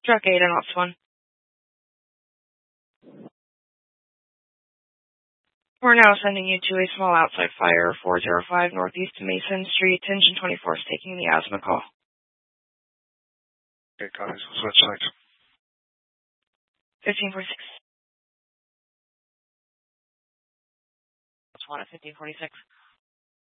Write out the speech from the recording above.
Truck 8 and Ops 1. We're now sending you to a small outside fire, 405 Northeast Mason Street. Engine 24 is taking the asthma call. Okay, copies. Switch sites. 1546. That's 1 at 1546.